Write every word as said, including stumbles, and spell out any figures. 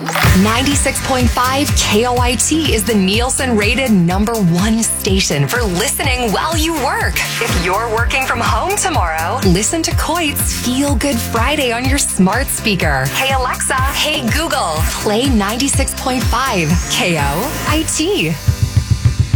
ninety-six point five K O I T is the Nielsen rated number one station for listening while you work. If you're working from home tomorrow, listen to Coit's Feel Good Friday on your smart speaker. Hey Alexa, hey Google, play ninety-six point five K O I T.